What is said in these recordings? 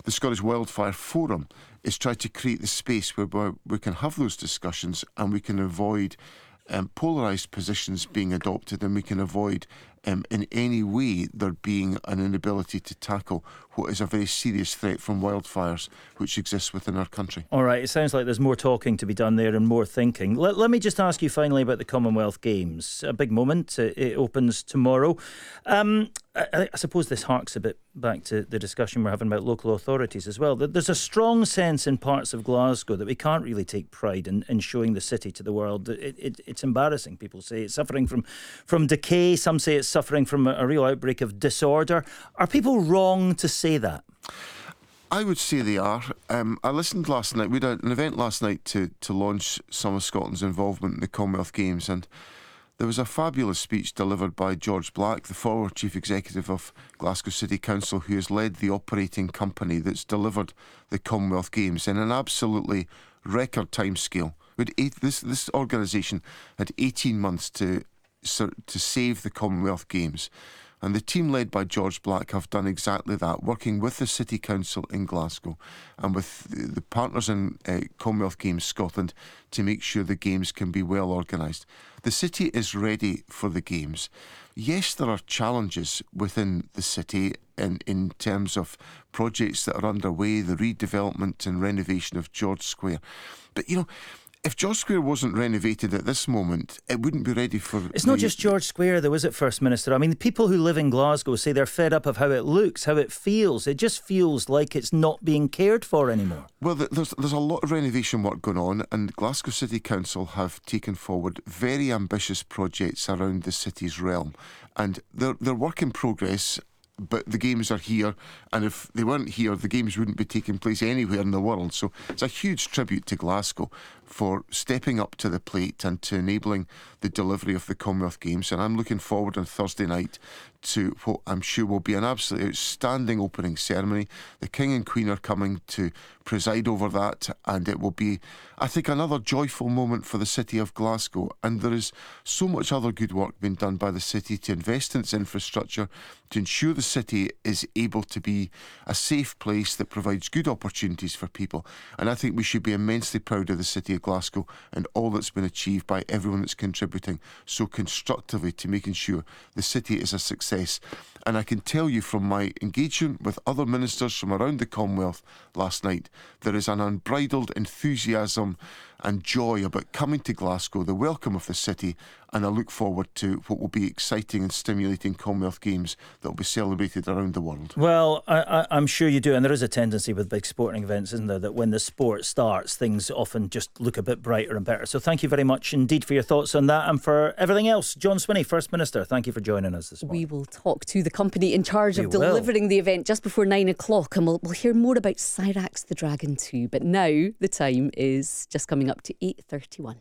the Scottish Wildfire Forum is try to create the space where we can have those discussions and we can avoid polarised positions being adopted, and we can avoid in any way there being an inability to tackle what is a very serious threat from wildfires which exists within our country. All right, it sounds like there's more talking to be done there and more thinking. Let me just ask you finally about the Commonwealth Games. A big moment. It opens tomorrow. I suppose this harks a bit back to the discussion we're having about local authorities as well. There's a strong sense in parts of Glasgow that we can't really take pride in showing the city to the world. It's embarrassing. People say it's suffering from decay. Some say it's suffering from a real outbreak of disorder. Are people wrong to say that? I would say they are. I listened last night. We had an event last night to launch some of Scotland's involvement in the Commonwealth Games, and there was a fabulous speech delivered by George Black, the former Chief Executive of Glasgow City Council, who has led the operating company that's delivered the Commonwealth Games in an absolutely record timescale. This organisation had 18 months to save the Commonwealth Games. And the team led by George Black have done exactly that, working with the City Council in Glasgow and with the partners in Commonwealth Games Scotland to make sure the Games can be well organised. The city is ready for the Games. Yes, there are challenges within the city in terms of projects that are underway, the redevelopment and renovation of George Square. But, if George Square wasn't renovated at this moment, it wouldn't be ready for... It's not just George Square, though, is it, First Minister? I mean, the people who live in Glasgow say they're fed up of how it looks, how it feels. It just feels like it's not being cared for anymore. Well, there's a lot of renovation work going on, and Glasgow City Council have taken forward very ambitious projects around the city's realm. And they're work in progress, but the Games are here, and if they weren't here, the Games wouldn't be taking place anywhere in the world. So it's a huge tribute to Glasgow for stepping up to the plate and to enabling the delivery of the Commonwealth Games. And I'm looking forward on Thursday night to what I'm sure will be an absolutely outstanding opening ceremony. The King and Queen are coming to preside over that, and it will be, I think, another joyful moment for the city of Glasgow. And there is so much other good work being done by the city to invest in its infrastructure, to ensure the city is able to be a safe place that provides good opportunities for people. And I think we should be immensely proud of the city of Glasgow and all that's been achieved by everyone that's contributing so constructively to making sure the city is a success. And I can tell you from my engagement with other ministers from around the Commonwealth last night, there is an unbridled enthusiasm and joy about coming to Glasgow, the welcome of the city, and I look forward to what will be exciting and stimulating Commonwealth Games that will be celebrated around the world. Well, I'm sure you do, and there is a tendency with big sporting events, isn't there, that when the sport starts, things often just look a bit brighter and better. So thank you very much indeed for your thoughts on that and for everything else. John Swinney, First Minister, thank you for joining us this morning. We will talk to the company in charge of delivering the event just before 9 o'clock, and we'll hear more about Cyrax the Dragon too. But now the time is just coming up to 8:31.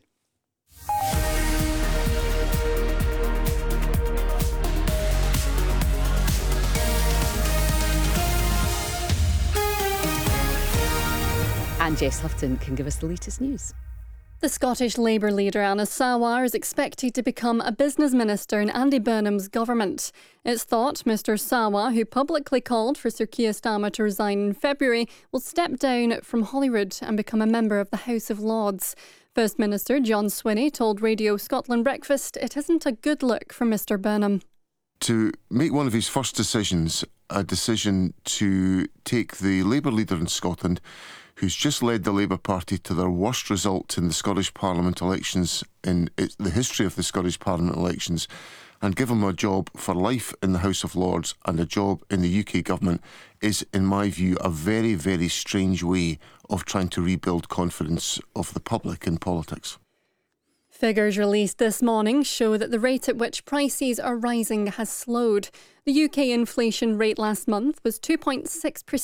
And Jess Lufton can give us the latest news. The Scottish Labour leader Anas Sarwar is expected to become a business minister in Andy Burnham's government. It's thought Mr Sarwar, who publicly called for Sir Keir Starmer to resign in February, will step down from Holyrood and become a member of the House of Lords. First Minister John Swinney told Radio Scotland Breakfast it isn't a good look for Mr Burnham. To make one of his first decisions, a decision to take the Labour leader in Scotland, who's just led the Labour Party to their worst result in the Scottish Parliament elections, in the history of the Scottish Parliament elections, and give him a job for life in the House of Lords and a job in the UK government is, in my view, a very, very strange way of trying to rebuild confidence of the public in politics. Figures released this morning show that the rate at which prices are rising has slowed. The UK inflation rate last month was 2.6%.